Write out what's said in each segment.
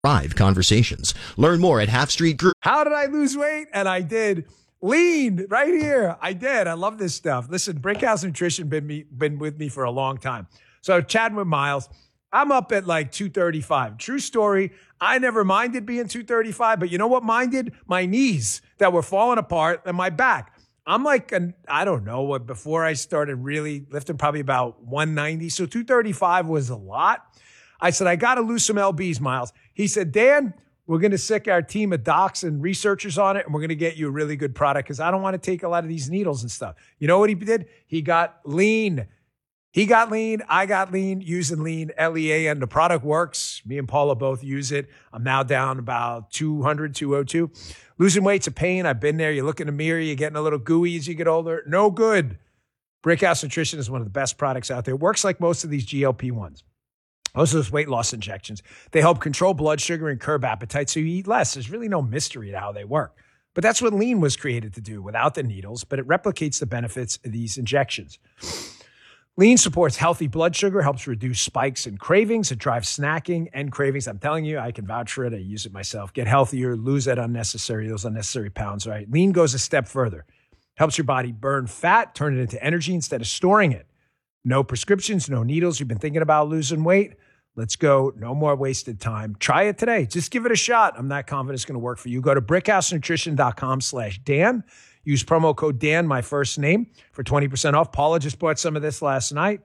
Live conversations. Learn more at Half Street Group. How did I lose weight? And I did. Lean right here. I did. I love this stuff. Listen, Brickhouse Nutrition been with me for a long time. So chatting with Miles, I'm up at like 235. True story. I never minded being 235, but you know what minded? My knees that were falling apart and my back. I'm like, I don't know what, before I started really lifting, probably about 190. So 235 was a lot. I said, I got to lose some LBs, Miles. He said, Dan, we're going to sick our team of docs and researchers on it, and we're going to get you a really good product because I don't want to take a lot of these needles and stuff. You know what he did? He got lean. He got lean. I got lean, using lean, LEAN. The product works. Me and Paula both use it. I'm now down about 200, 202. Losing weight's a pain. I've been there. You look in the mirror, you're getting a little gooey as you get older. No good. Brickhouse Nutrition is one of the best products out there. It works like most of these GLP-1s. Most of those weight loss injections. They help control blood sugar and curb appetite so you eat less. There's really no mystery to how they work. But that's what lean was created to do without the needles, but it replicates the benefits of these injections. Lean supports healthy blood sugar, helps reduce spikes and cravings. It drives snacking and cravings. I'm telling you, I can vouch for it. I use it myself. Get healthier, lose those unnecessary pounds, right? Lean goes a step further. Helps your body burn fat, turn it into energy instead of storing it. No prescriptions, no needles. You've been thinking about losing weight? Let's go. No more wasted time. Try it today. Just give it a shot. I'm not confident it's going to work for you. Go to brickhousenutrition.com/Dan. Use promo code Dan, my first name, for 20% off. Paula just bought some of this last night.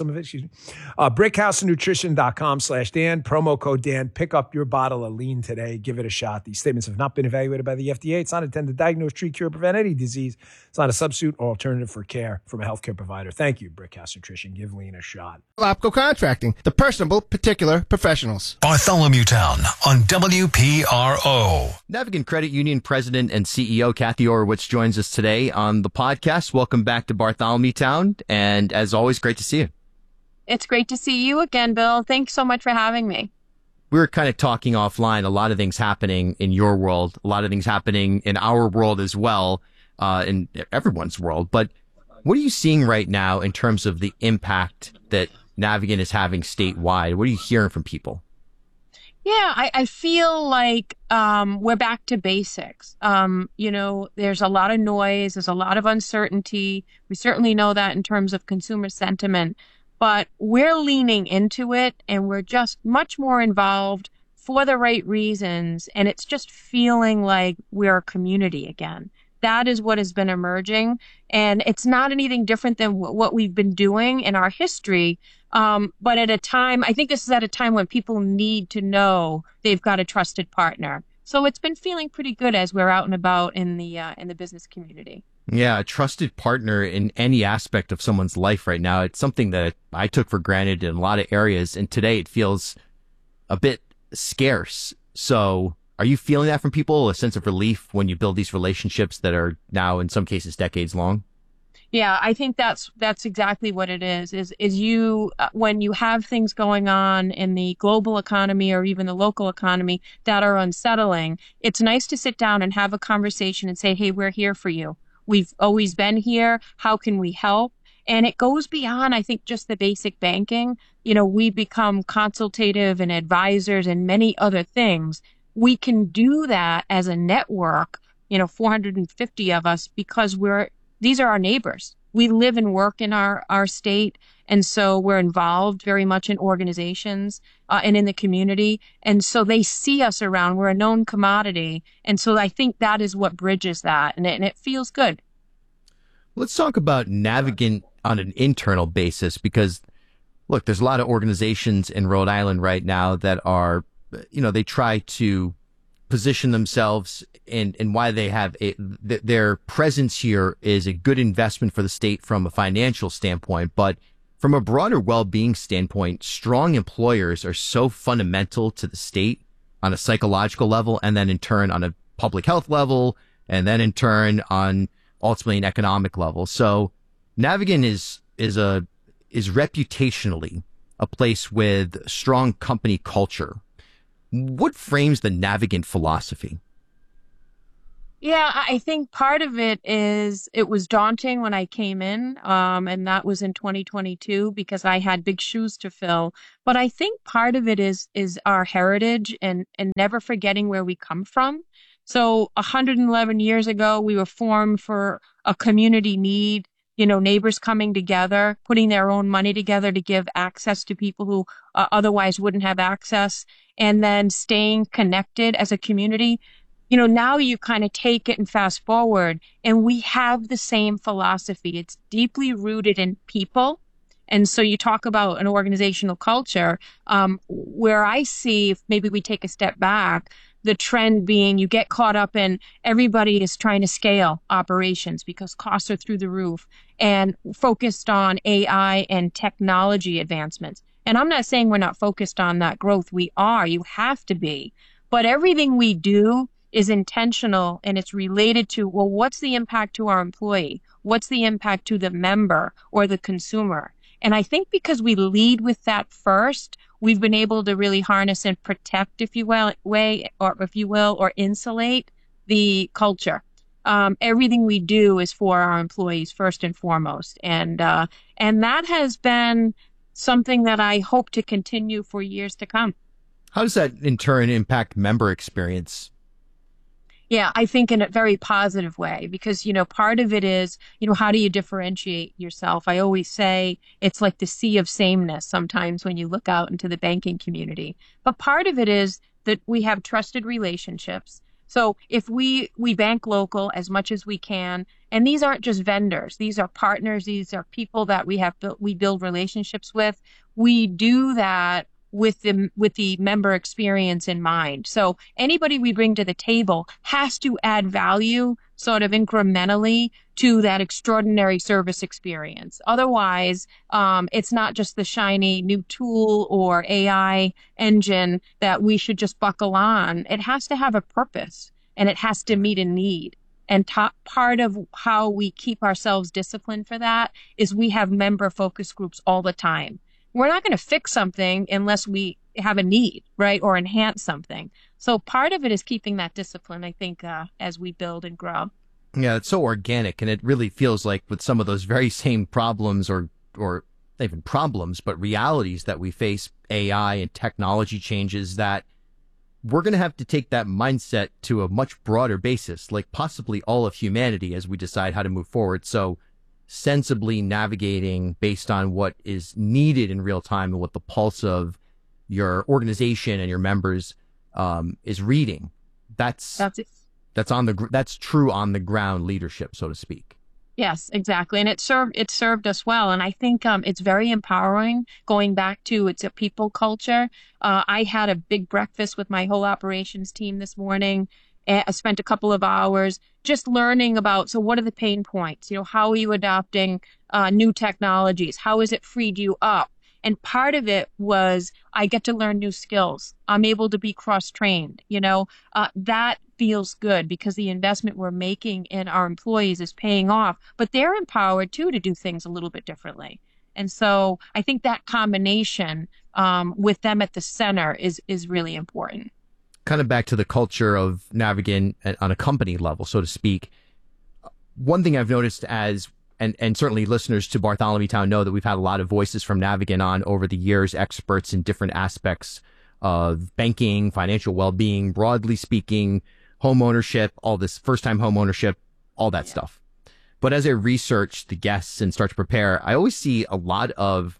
Brickhousenutrition.com/Dan. Promo code Dan. Pick up your bottle of lean today. Give it a shot. These statements have not been evaluated by the FDA. It's not intended to diagnose, treat, cure, or prevent any disease. It's not a substitute or alternative for care from a healthcare provider. Thank you, Brickhouse Nutrition. Give lean a shot. Lapco Contracting, the personable, particular professionals. Bartholomew Town on WPRO. Navigant Credit Union President and CEO Kathy Orowitz joins us today on the podcast. Welcome back to Bartholomew Town. And as always, great to see you. It's great to see you again, Bill. Thanks so much for having me. We were kind of talking offline, a lot of things happening in your world, a lot of things happening in our world as well, in everyone's world. But what are you seeing right now in terms of the impact that Navigant is having statewide? What are you hearing from people? Yeah, I feel like we're back to basics. There's a lot of noise. There's a lot of uncertainty. We certainly know that in terms of consumer sentiment. But we're leaning into it, and we're just much more involved for the right reasons. And it's just feeling like we're a community again. That is what has been emerging. And it's not anything different than what we've been doing in our history. But at a time, I think this is at a time when people need to know they've got a trusted partner. So it's been feeling pretty good as we're out and about in the business community. Yeah, a trusted partner in any aspect of someone's life right now. It's something that I took for granted in a lot of areas. And today it feels a bit scarce. So are you feeling that from people, a sense of relief when you build these relationships that are now in some cases decades long? Yeah, I think that's exactly what it is you, when you have things going on in the global economy or even the local economy that are unsettling, it's nice to sit down and have a conversation and say, hey, we're here for you. We've always been here. How can we help? And it goes beyond, I think, just the basic banking. We become consultative and advisors and many other things. We can do that as a network, 450 of us, because these are our neighbors. We live and work in our state. And so we're involved very much in organizations and in the community. And so they see us around. We're a known commodity. And so I think that is what bridges that. And it feels good. Let's talk about Navigant on an internal basis, because, look, there's a lot of organizations in Rhode Island right now that are, they try to position themselves and why they have their presence here is a good investment for the state from a financial standpoint. But from a broader well-being standpoint, strong employers are so fundamental to the state on a psychological level, and then in turn on a public health level, and then in turn on ultimately an economic level. So Navigant is reputationally a place with strong company culture. What frames the Navigant philosophy? Yeah, I think part of it is it was daunting when I came in, and that was in 2022 because I had big shoes to fill. But I think part of it is our heritage and never forgetting where we come from. So 111 years ago, we were formed for a community need, neighbors coming together, putting their own money together to give access to people who otherwise wouldn't have access, and then staying connected as a community. Now you kind of take it and fast forward, and we have the same philosophy. It's deeply rooted in people. And so you talk about an organizational culture, where I see, if maybe we take a step back, the trend being you get caught up in everybody is trying to scale operations because costs are through the roof and focused on AI and technology advancements. And I'm not saying we're not focused on that growth. We are. You have to be. But everything we do is intentional and it's related to, well, what's the impact to our employee? What's the impact to the member or the consumer? And I think because we lead with that first, we've been able to really harness and protect, if you will, or insulate the culture. Everything we do is for our employees first and foremost. And that has been something that I hope to continue for years to come. How does that in turn impact member experience? Yeah, I think in a very positive way, because, part of it is, how do you differentiate yourself? I always say it's like the sea of sameness sometimes when you look out into the banking community. But part of it is that we have trusted relationships. So if we bank local as much as we can, and these aren't just vendors, these are partners, these are people that we build relationships with. We do that with the member experience in mind. So anybody we bring to the table has to add value sort of incrementally to that extraordinary service experience. Otherwise, it's not just the shiny new tool or AI engine that we should just buckle on. It has to have a purpose and it has to meet a need. And part of how we keep ourselves disciplined for that is we have member focus groups all the time. We're not going to fix something unless we have a need, right? Or enhance something. So part of it is keeping that discipline, I think, as we build and grow. Yeah, it's so organic. And it really feels like with some of those very same problems or not even problems, but realities that we face, AI and technology changes, that we're going to have to take that mindset to a much broader basis, like possibly all of humanity as we decide how to move forward. So sensibly navigating based on what is needed in real time and what the pulse of your organization and your members is reading. That's true on the ground leadership, so to speak. Yes, exactly. And it served us well. And I think it's very empowering going back to it's a people culture. I had a big breakfast with my whole operations team this morning. I spent a couple of hours just learning about, so what are the pain points? How are you adopting new technologies? How has it freed you up? And part of it was I get to learn new skills. I'm able to be cross-trained. That feels good because the investment we're making in our employees is paying off, but they're empowered too to do things a little bit differently. And so I think that combination with them at the center is really important. Kind of back to the culture of Navigant on a company level, so to speak. One thing I've noticed and certainly listeners to Bartholomew Town know that we've had a lot of voices from Navigant on over the years, experts in different aspects of banking, financial well-being, broadly speaking, home ownership, all this first-time home ownership, all that stuff. But as I research the guests and start to prepare, I always see a lot of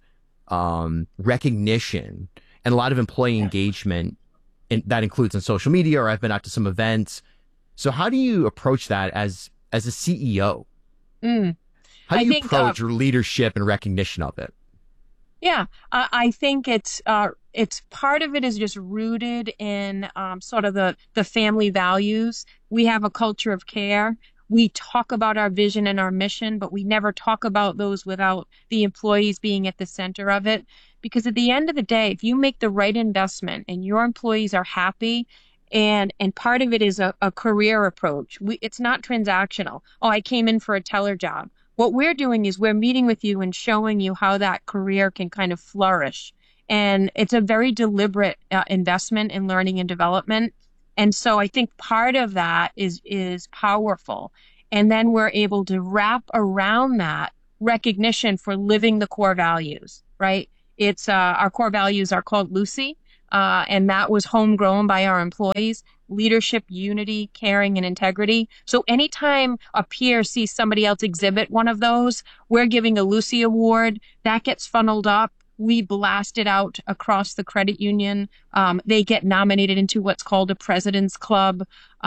recognition and a lot of employee engagement. And that includes on social media, or I've been out to some events. So how do you approach that as a CEO? How do you approach leadership and recognition of it? Yeah, I think it's part of it is just rooted in sort of the family values. We have a culture of care. We talk about our vision and our mission, but we never talk about those without the employees being at the center of it. Because at the end of the day, if you make the right investment and your employees are happy, and part of it is a career approach. It's not transactional. Oh, I came in for a teller job. What we're doing is we're meeting with you and showing you how that career can kind of flourish. And it's a very deliberate investment in learning and development. And so I think part of that is powerful. And then we're able to wrap around that recognition for living the core values, right? It's our core values are called Lucy, and that was homegrown by our employees: leadership, unity, caring, and integrity. So anytime a peer sees somebody else exhibit one of those, we're giving a Lucy Award. That gets funneled up. We blast it out across the credit union. They get nominated into what's called a President's Club.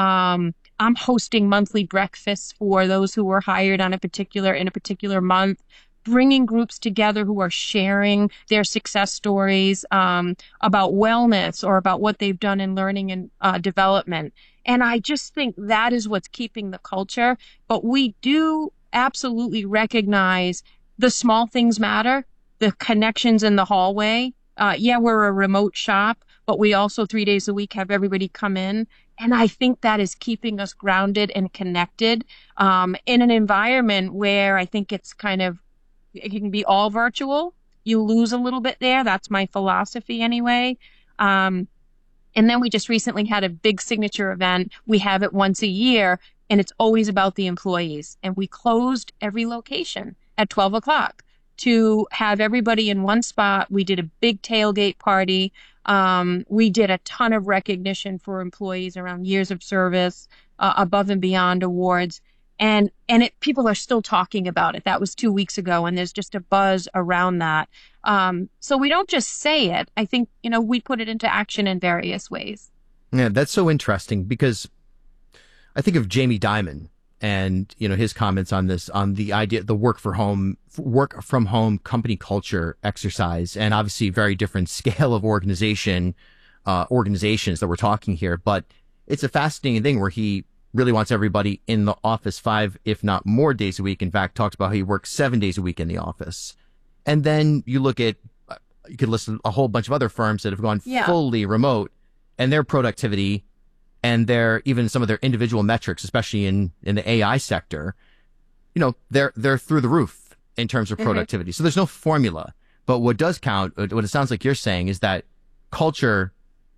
I'm hosting monthly breakfasts for those who were hired in a particular month, bringing groups together who are sharing their success stories about wellness or about what they've done in learning and development. And I just think that is what's keeping the culture. But we do absolutely recognize the small things matter, the connections in the hallway. Yeah, we're a remote shop, but we also 3 days a week have everybody come in. And I think that is keeping us grounded and connected in an environment where I think it can be all virtual. You lose a little bit there. That's my philosophy anyway. And then we just recently had a big signature event. We have it once a year, and it's always about the employees. And we closed every location at 12 o'clock to have everybody in one spot. We did a big tailgate party. We did a ton of recognition for employees around years of service, above and beyond awards. And people are still talking about it. That was 2 weeks ago, and there's just a buzz around that. So we don't just say it. I think, we put it into action in various ways. Yeah, that's so interesting because I think of Jamie Dimon and, his comments on this, on the idea, the work from home company culture exercise, and obviously very different scale of organizations that we're talking here. But it's a fascinating thing where he really wants everybody in the office 5, if not more days a week. In fact, talks about how he works 7 days a week in the office. And then you could list a whole bunch of other firms that have gone fully remote, and their productivity and even some of their individual metrics, especially in the AI sector, they're through the roof in terms of productivity. So there's no formula. But what does count, what it sounds like you're saying, is that culture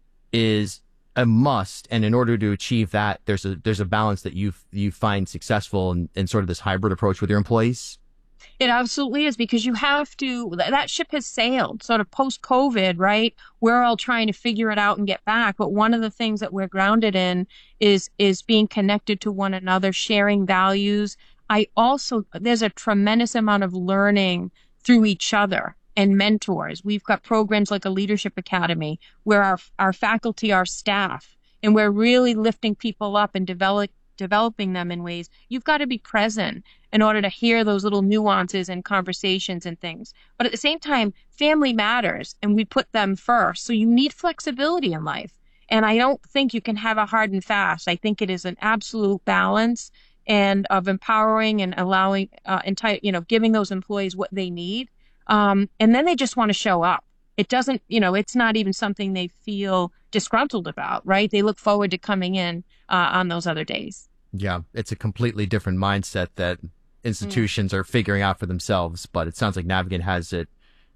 is a must, and in order to achieve that, there's a balance that you find successful in sort of this hybrid approach with your employees. It absolutely is, because you have to, that ship has sailed sort of post-COVID, right? We're all trying to figure it out and get back. But one of the things that we're grounded in is being connected to one another, sharing values. There's a tremendous amount of learning through each other and mentors. We've got programs like a Leadership Academy where our faculty, our staff, and we're really lifting people up and developing them in ways. You've got to be present in order to hear those little nuances and conversations and things. But at the same time, family matters, and we put them first. So you need flexibility in life. And I don't think you can have a hard and fast. I think it is an absolute balance and of empowering and allowing, giving those employees what they need. And then they just want to show up. It doesn't, it's not even something they feel disgruntled about, right? They look forward to coming in on those other days. Yeah, it's a completely different mindset that institutions are figuring out for themselves, but it sounds like Navigant has it,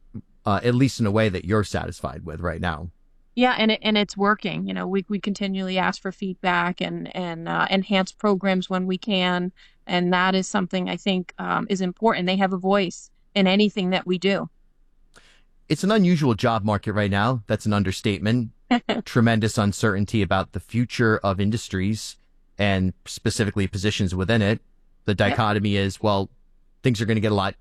at least in a way that you're satisfied with right now. Yeah, and it's working. We continually ask for feedback and enhance programs when we can, and that is something I think is important. They have a voice in anything that we do. It's an unusual job market right now. That's an understatement. Tremendous uncertainty about the future of industries and specifically positions within it. The dichotomy is, well, things are going to get a lot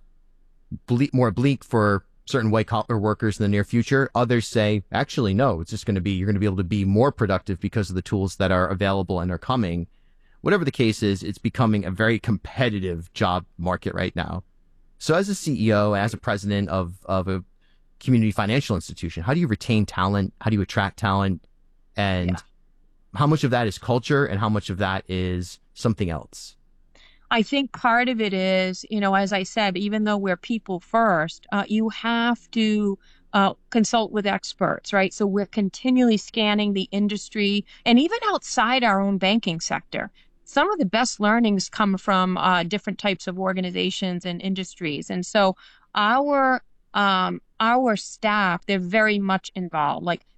more bleak for certain white collar workers in the near future. Others say, actually, no, it's just going to be, you're going to be able to be more productive because of the tools that are available and are coming. Whatever the case is, it's becoming a very competitive job market right now. So as a CEO, as a president of a community financial institution, how do you retain talent? How do you attract talent? And how much of that is culture and how much of that is something else? I think part of it is, as I said, even though we're people first, you have to consult with experts, right? So we're continually scanning the industry and even outside our own banking sector. Some of the best learnings come from different types of organizations and industries. And so our staff, they're very much involved. Like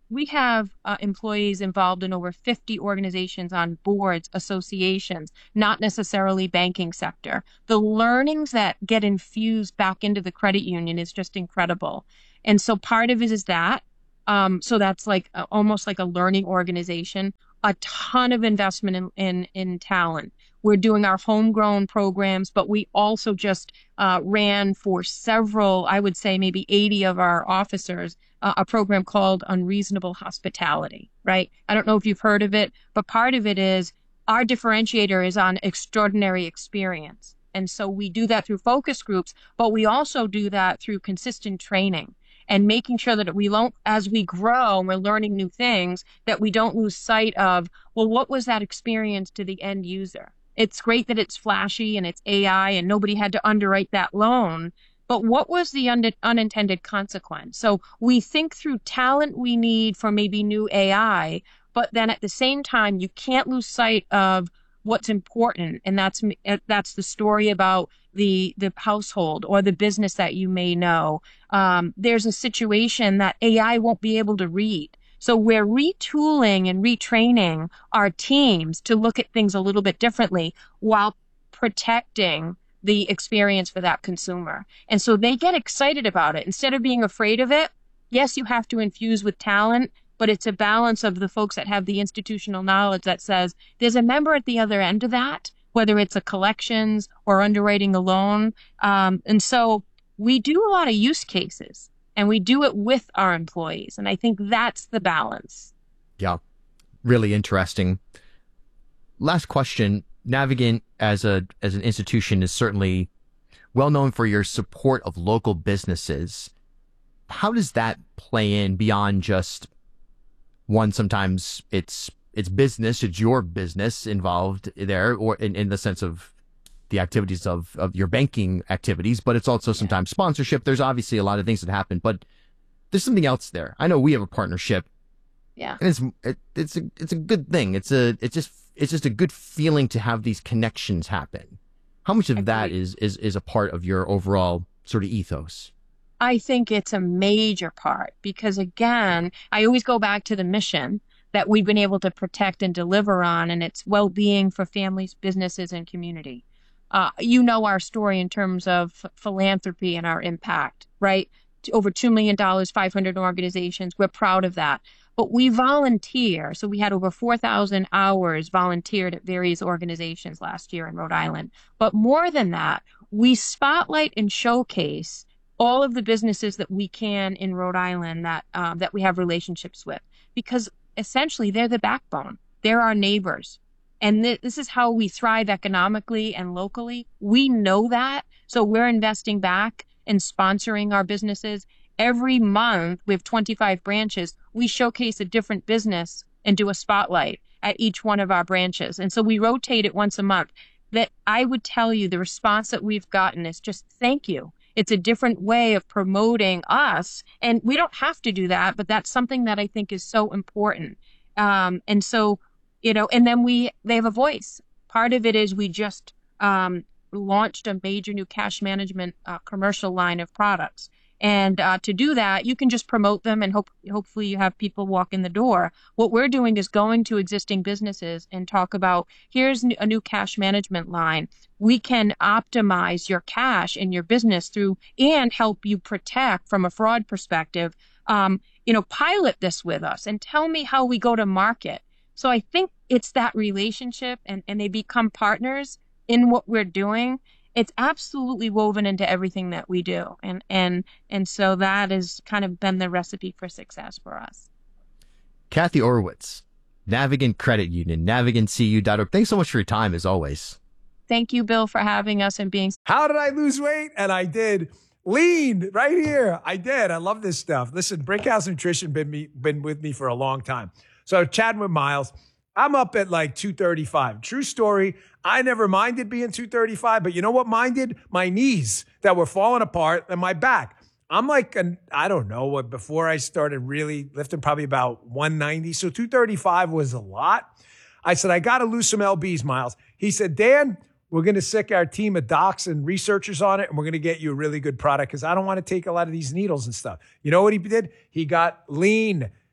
we have employees involved in over 50 organizations on boards, associations, not necessarily banking sector. The learnings that get infused back into the credit union is just incredible. And so part of it is that. So that's like almost like a learning organization, a ton of investment in talent. We're doing our homegrown programs, but we also just ran for several, I would say maybe 80 of our officers, a program called Unreasonable Hospitality, right? I don't know if you've heard of it, but part of it is our differentiator is on extraordinary experience. And so we do that through focus groups, but we also do that through consistent training and making sure that we don't, as we grow and we're learning new things, that we don't lose sight of, well, what was that experience to the end user? It's great that it's flashy and it's AI and nobody had to underwrite that loan, but what was the unintended consequence? So we think through talent we need for maybe new AI, but then at the same time, you can't lose sight of what's important. And that's the story about the household or the business that you may know. There's a situation that AI won't be able to read. So we're retooling and retraining our teams to look at things a little bit differently while protecting the experience for that consumer. And so they get excited about it. Instead of being afraid of it, yes, you have to infuse with talent, but it's a balance of the folks that have the institutional knowledge that says there's a member at the other end of that, whether it's a collections or underwriting a loan. And so we do a lot of use cases and we do it with our employees. And I think that's the balance. Yeah, really interesting. Last question. Navigant as an institution is certainly well known for your support of local businesses. How does that play in beyond just one? Sometimes it's business, it's your business involved there, or in the sense of the activities of your banking activities, but it's also sometimes sponsorship. There's obviously a lot of things that happen, but there's something else there. I know we have a partnership. Yeah. And it's a good thing. It's just a good feeling to have these connections happen. How much of that is a part of your overall sort of ethos? I think it's a major part because, again, I always go back to the mission that we've been able to protect and deliver on, and it's well-being for families, businesses, and community. You know our story in terms of philanthropy and our impact, right? Over $2 million, 500 organizations. We're proud of that. But we volunteer. So we had over 4,000 hours volunteered at various organizations last year in Rhode Island. But more than that, we spotlight and showcase all of the businesses that we can in Rhode Island that we have relationships with, because essentially they're the backbone. They're our neighbors. And this is how we thrive economically and locally. We know that. So we're investing back and sponsoring our businesses. Every month, we have 25 branches. We showcase a different business and do a spotlight at each one of our branches. And so we rotate it once a month. That I would tell you the response that we've gotten is just thank you. It's a different way of promoting us. And we don't have to do that, but that's something that I think is so important. And so, and then they have a voice. Part of it is we just launched a major new cash management commercial line of products. And to do that, you can just promote them and hopefully you have people walk in the door. What we're doing is going to existing businesses and talk about, here's a new cash management line. We can optimize your cash in your business through and help you protect from a fraud perspective. Pilot this with us and tell me how we go to market. So I think it's that relationship and they become partners in what we're doing. It's absolutely woven into everything that we do. And so that has kind of been the recipe for success for us. Kathy Orowitz, Navigant Credit Union, navigantcu.org. Thanks so much for your time, as always. Thank you, Bill, for having us and being. How did I lose weight? And I did. Lean right here. I did. I love this stuff. Listen, Brickhouse Nutrition been with me for a long time. So chatting with Miles, I'm up at like 235. True story. I never minded being 235, but you know what minded? My knees that were falling apart and my back. I'm like, I don't know, before I started really lifting, probably about 190. So 235 was a lot. I said, I got to lose some lbs, Miles. He said, Dan, we're going to sick our team of docs and researchers on it, and we're going to get you a really good product because I don't want to take a lot of these needles and stuff. You know what he did? He got lean.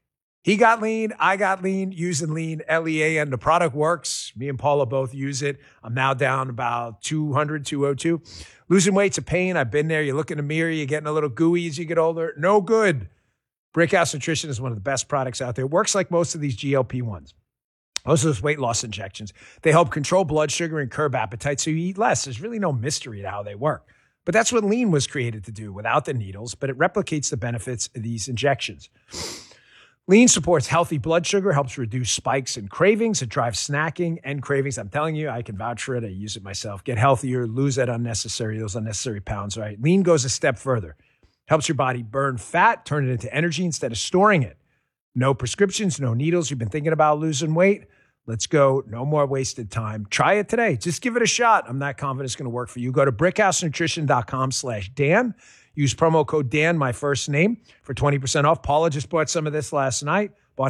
He got lean. I got lean using lean, LEAN. The product works. Me and Paula both use it. I'm now down about 200, 202. Losing weight's a pain. I've been there. You look in the mirror, you're getting a little gooey as you get older. No good. Brickhouse Nutrition is one of the best products out there. It works like most of these GLP-1s. Most of those weight loss injections. They help control blood sugar and curb appetite so you eat less. There's really no mystery to how they work. But that's what lean was created to do without the needles, but it replicates the benefits of these injections. Lean supports healthy blood sugar, helps reduce spikes and cravings. It drives snacking and cravings. I'm telling you, I can vouch for it. I use it myself. Get healthier, lose those unnecessary pounds, right? Lean goes a step further. Helps your body burn fat, turn it into energy instead of storing it. No prescriptions, no needles. You've been thinking about losing weight? Let's go. No more wasted time. Try it today. Just give it a shot. I'm not confident it's going to work for you. Go to brickhousenutrition.com/Dan. Use promo code Dan, my first name, for 20% off. Paula just bought some of this last night.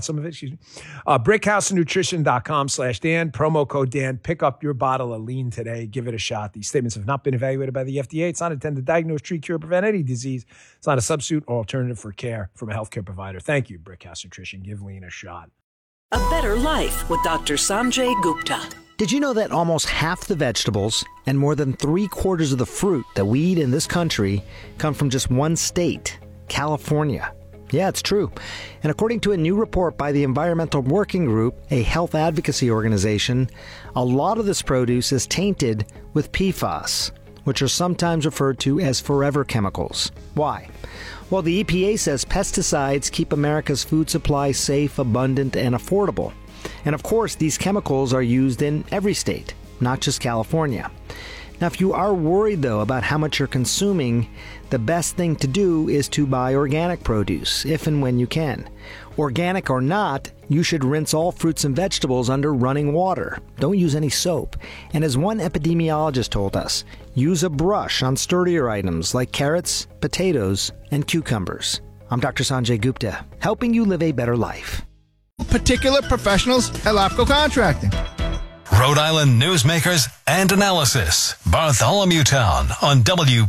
Brickhousenutrition.com/Dan. Promo code Dan. Pick up your bottle of lean today. Give it a shot. These statements have not been evaluated by the FDA. It's not intended to diagnose, treat, cure, prevent any disease. It's not a substitute or alternative for care from a healthcare provider. Thank you, Brickhouse Nutrition. Give lean a shot. A better life with Dr. Sanjay Gupta. Did you know that almost half the vegetables and more than 3/4 of the fruit that we eat in this country come from just one state, California? Yeah, it's true. And according to a new report by the Environmental Working Group, a health advocacy organization, a lot of this produce is tainted with PFAS, which are sometimes referred to as forever chemicals. Why? Well, the EPA says pesticides keep America's food supply safe, abundant, and affordable. And of course, these chemicals are used in every state, not just California. Now, if you are worried, though, about how much you're consuming, the best thing to do is to buy organic produce, if and when you can. Organic or not, you should rinse all fruits and vegetables under running water. Don't use any soap. And as one epidemiologist told us, use a brush on sturdier items like carrots, potatoes, and cucumbers. I'm Dr. Sanjay Gupta, helping you live a better life. Particular professionals at Lopco Contracting. Rhode Island newsmakers and analysis. Bartholomew Town on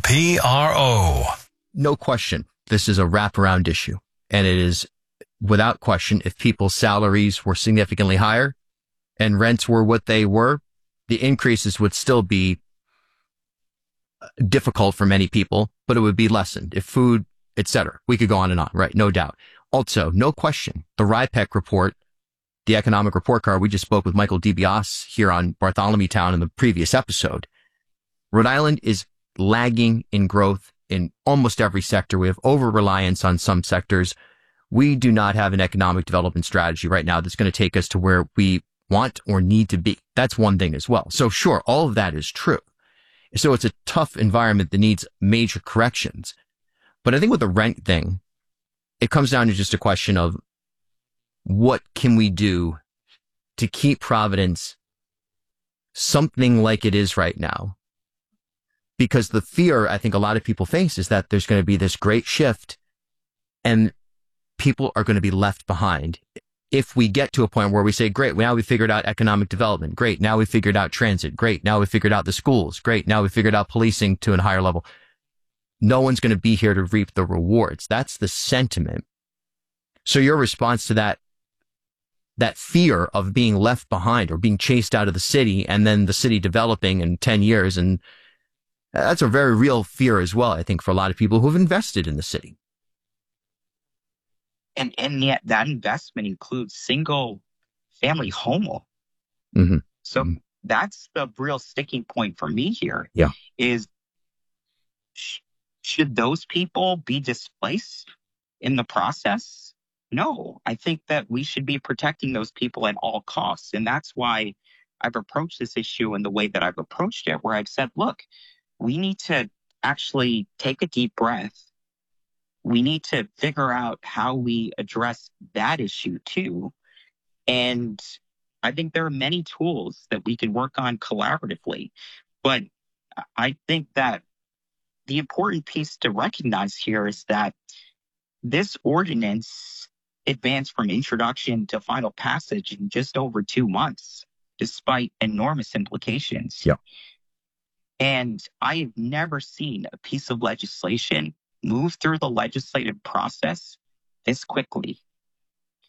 WPRO. No question, this is a wraparound issue. And it is, without question, if people's salaries were significantly higher and rents were what they were, the increases would still be difficult for many people, but it would be lessened. If food, etc. We could go on and on, right? No doubt. Also, no question, the RIPEC report, the economic report card, we just spoke with Michael DiBiase here on Bartholomew Town in the previous episode. Rhode Island is lagging in growth in almost every sector. We have over-reliance on some sectors. We do not have an economic development strategy right now that's going to take us to where we want or need to be. That's one thing as well. So sure, all of that is true. So it's a tough environment that needs major corrections. But I think with the rent thing, it comes down to just a question of what can we do to keep Providence something like it is right now? Because the fear I think a lot of people face is that there's going to be this great shift and people are going to be left behind. If we get to a point where we say, great, now we figured out economic development. Great. Now we figured out transit. Great. Now we figured out the schools. Great. Now we figured out policing to a higher level. No one's going to be here to reap the rewards. That's the sentiment. So your response to that fear of being left behind or being chased out of the city and then the city developing in 10 years. And that's a very real fear as well, I think, for a lot of people who have invested in the city. And yet that investment includes single family home. Mm-hmm. So that's the real sticking point for me here. Yeah. Is should those people be displaced in the process? No, I think that we should be protecting those people at all costs. And that's why I've approached this issue in the way that I've approached it, where I've said, look, we need to actually take a deep breath. We need to figure out how we address that issue too. And I think there are many tools that we can work on collaboratively. But I think that the important piece to recognize here is that this ordinance advanced from introduction to final passage in just over 2 months, despite enormous implications. Yeah. And I have never seen a piece of legislation move through the legislative process this quickly.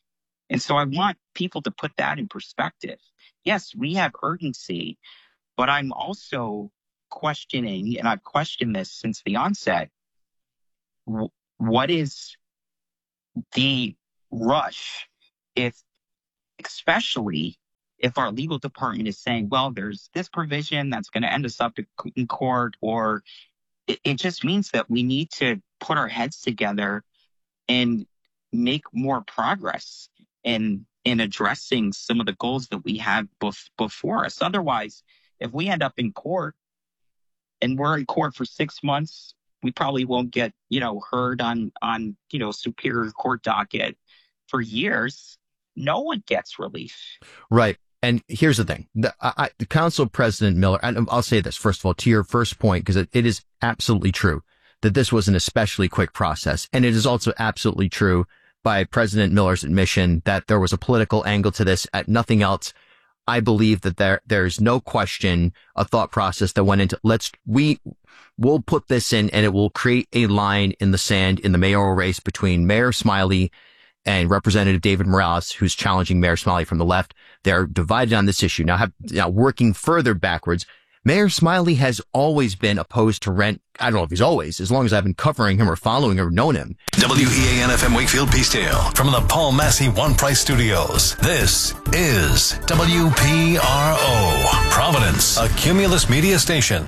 And so I want people to put that in perspective. Yes, we have urgency, but I'm also questioning, and I've questioned this since the onset, what is the rush, especially if our legal department is saying, well, there's this provision that's going to end us up in court, or it just means that we need to put our heads together and make more progress in addressing some of the goals that we have before us. Otherwise, if we end up in court and we're in court for 6 months, we probably won't get, heard on Superior Court docket for years. No one gets relief. Right. And here's the thing. The Council President Miller, and I'll say this, first of all, to your first point, because it is absolutely true that this was an especially quick process. And it is also absolutely true by President Miller's admission that there was a political angle to this. At nothing else, I believe that there's no question a thought process that went into we'll put this in, and it will create a line in the sand in the mayoral race between Mayor Smiley and Representative David Morales, who's challenging Mayor Smiley from the left. They're divided on this issue. Now, working further backwards, Mayor Smiley has always been opposed to rent. I don't know if he's always, as long as I've been covering him or following or known him. WEAN FM Wakefield Peacedale from the Paul Massey One Price Studios. This is WPRO, Providence, a Cumulus Media station.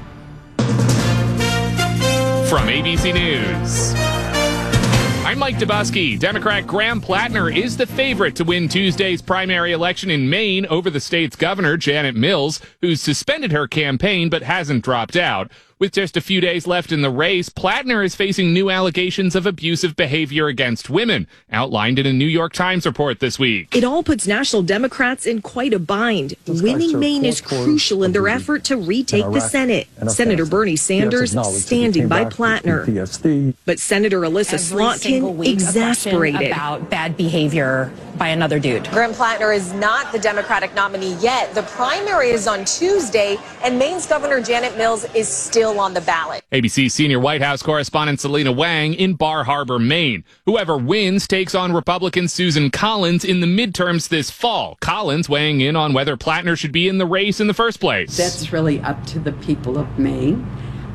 From ABC News, I'm Mike Dubusky. Democrat Graham Plattner is the favorite to win Tuesday's primary election in Maine over the state's governor, Janet Mills, who's suspended her campaign but hasn't dropped out. With just a few days left in the race, Plattner is facing new allegations of abusive behavior against women, outlined in a New York Times report this week. It all puts national Democrats in quite a bind. Winning Maine is crucial in their effort to retake the Senate. Senator Bernie Sanders standing by Plattner. But Senator Alyssa Slotkin exasperated about bad behavior by another dude. Graham Plattner is not the Democratic nominee yet. The primary is on Tuesday, and Maine's Governor Janet Mills is still on the ballot. ABC senior White House correspondent Selena Wang in Bar Harbor, Maine. Whoever wins takes on Republican Susan Collins in the midterms this fall. Collins weighing in on whether Plattner should be in the race in the first place. That's really up to the people of Maine.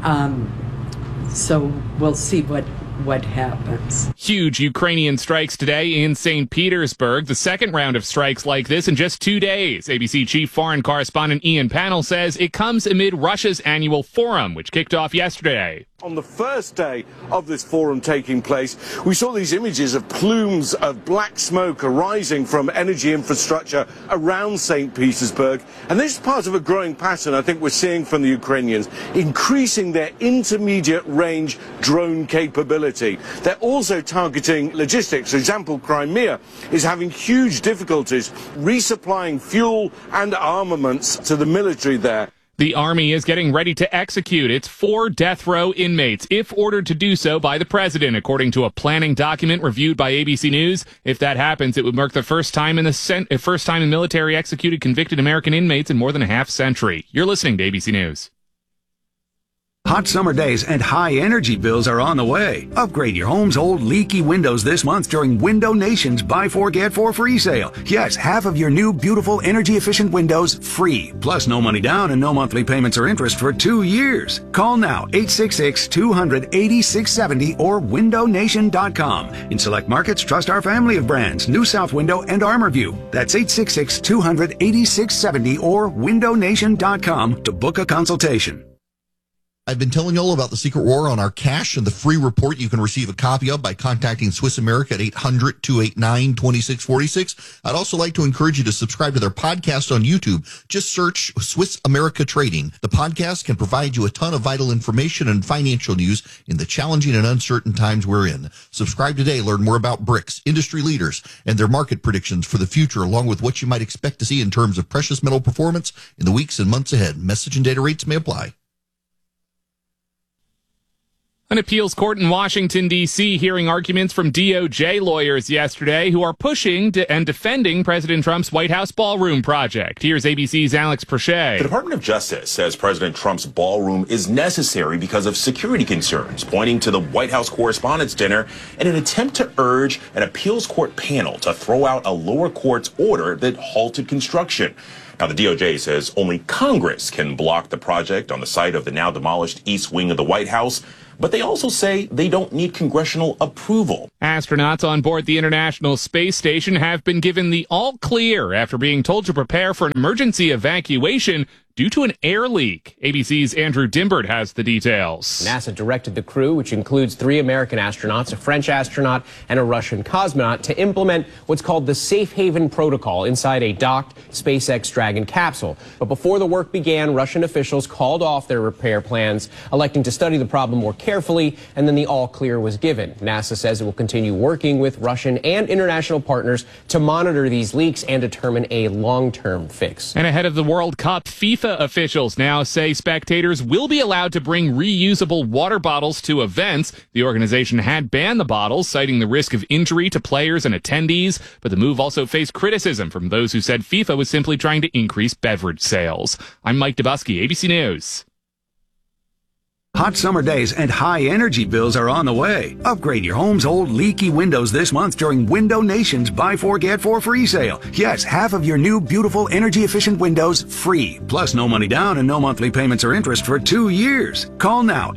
So we'll see what happens. Huge Ukrainian strikes today in St. Petersburg. The second round of strikes like this in just 2 days. ABC chief foreign correspondent Ian Pannell says it comes amid Russia's annual forum, which kicked off yesterday. On the first day of this forum taking place, we saw these images of plumes of black smoke arising from energy infrastructure around St. Petersburg. And this is part of a growing pattern I think we're seeing from the Ukrainians, increasing their intermediate range drone capability. They're also targeting logistics. For example, Crimea is having huge difficulties resupplying fuel and armaments to the military there. The Army is getting ready to execute its 4 death row inmates, if ordered to do so by the president, according to a planning document reviewed by ABC News. If that happens, it would mark the first time in military executed convicted American inmates in more than a half century. You're listening to ABC News. Hot summer days and high energy bills are on the way. Upgrade your home's old leaky windows this month during Window Nation's Buy 4 Get 4 free sale. Yes, half of your new beautiful energy efficient windows free. Plus no money down and no monthly payments or interest for 2 years. Call now 866-200-8670 or windownation.com. In select markets, trust our family of brands, New South Window and ArmorView. That's 866-200-8670 or windownation.com to book a consultation. I've been telling you all about the Secret War on our cash and the free report you can receive a copy of by contacting Swiss America at 800-289-2646. I'd also like to encourage you to subscribe to their podcast on YouTube. Just search Swiss America Trading. The podcast can provide you a ton of vital information and financial news in the challenging and uncertain times we're in. Subscribe today. Learn more about BRICS, industry leaders, and their market predictions for the future, along with what you might expect to see in terms of precious metal performance in the weeks and months ahead. Message and data rates may apply. An appeals court in Washington, D.C. hearing arguments from DOJ lawyers yesterday who are pushing and defending President Trump's White House ballroom project. Here's ABC's Alex Prochet. The Department of Justice says President Trump's ballroom is necessary because of security concerns, pointing to the White House Correspondents' Dinner in an attempt to urge an appeals court panel to throw out a lower court's order that halted construction. Now, the DOJ says only Congress can block the project on the site of the now demolished East Wing of the White House. But they also say they don't need congressional approval. Astronauts on board the International Space Station have been given the all clear after being told to prepare for an emergency evacuation due to an air leak. ABC's Andrew Dimbert has the details. NASA directed the crew, which includes 3 American astronauts, a French astronaut, and a Russian cosmonaut, to implement what's called the Safe Haven Protocol inside a docked SpaceX Dragon capsule. But before the work began, Russian officials called off their repair plans, electing to study the problem more carefully, and then the all clear was given. NASA says it will continue working with Russian and international partners to monitor these leaks and determine a long-term fix. And ahead of the World Cup, FIFA officials now say spectators will be allowed to bring reusable water bottles to events. The organization had banned the bottles, citing the risk of injury to players and attendees, but the move also faced criticism from those who said FIFA was simply trying to increase beverage sales. I'm Mike Dubusky, ABC News. Hot summer days and high energy bills are on the way. Upgrade your home's old leaky windows this month during Window Nation's Buy 4 Get 4 free sale. Yes, half of your new beautiful energy efficient windows free. Plus no money down and no monthly payments or interest for 2 years. Call now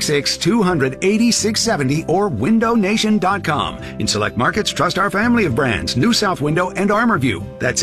866-200-8670 or windownation.com. In select markets, trust our family of brands, New South Window and ArmorView. That's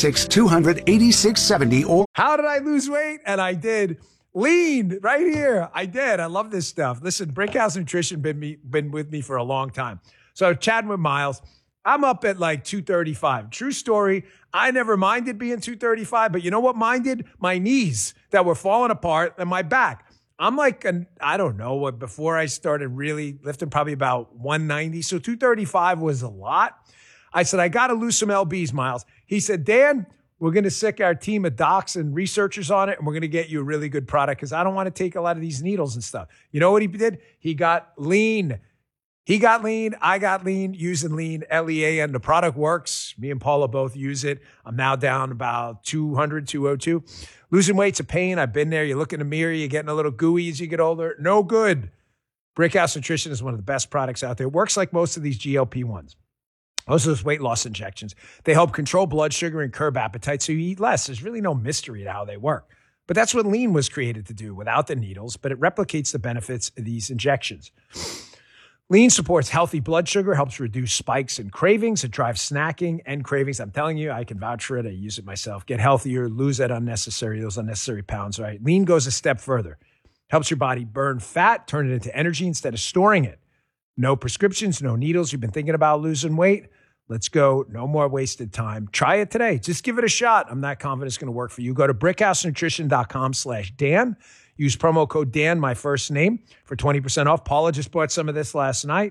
866-200-8670 or... How did I lose weight? And I did. Lean right here. I did. I love this stuff. Listen, Brickhouse Nutrition been with me for a long time. So chatting with Miles, I'm up at like 235. True story. I never minded being 235, but you know what minded? My knees that were falling apart and my back. I'm like, I don't know what, before I started really lifting, probably about 190. So 235 was a lot. I said, I got to lose some lbs, Miles. He said, Dan, we're going to sick our team of docs and researchers on it, and we're going to get you a really good product because I don't want to take a lot of these needles and stuff. You know what he did? He got lean. He got lean. I got lean using lean, L-E-A-N. The product works. Me and Paula both use it. I'm now down about 200, 202. Losing weight's a pain. I've been there. You look in the mirror, you're getting a little gooey as you get older. No good. Brickhouse Nutrition is one of the best products out there. It works like most of these GLP-1s. Most of those weight loss injections, they help control blood sugar and curb appetite so you eat less. There's really no mystery to how they work. But that's what lean was created to do without the needles, but it replicates the benefits of these injections. Lean supports healthy blood sugar, helps reduce spikes and cravings. It drives snacking and cravings. I'm telling you, I can vouch for it. I use it myself. Get healthier, lose those unnecessary pounds, right? Lean goes a step further. Helps your body burn fat, turn it into energy instead of storing it. No prescriptions, no needles. You've been thinking about losing weight? Let's go. No more wasted time. Try it today. Just give it a shot. I'm not confident it's going to work for you. Go to brickhousenutrition.com/Dan. Use promo code Dan, my first name, for 20% off. Paula just bought some of this last night.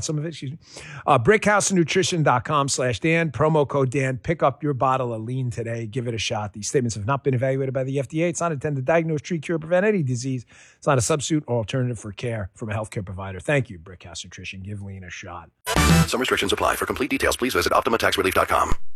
brickhousenutrition.com/Dan. Promo code Dan. Pick up your bottle of lean today. Give it a shot. These statements have not been evaluated by the FDA. It's not intended to diagnose, treat, cure, prevent any disease. It's not a substitute or alternative for care from a healthcare provider. Thank you, Brickhouse Nutrition. Give lean a shot. Some restrictions apply. For complete details, please visit OptimaTaxRelief.com.